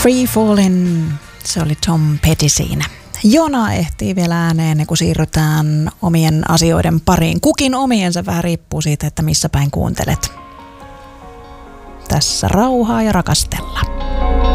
Free Fallin, se oli Tom Petty siinä. Jona ehtii vielä ääneen ennen kuin siirrytään omien asioiden pariin. Kukin omiensa, vähän riippuu siitä, että missä päin kuuntelet. Tässä rauhaa ja rakastella.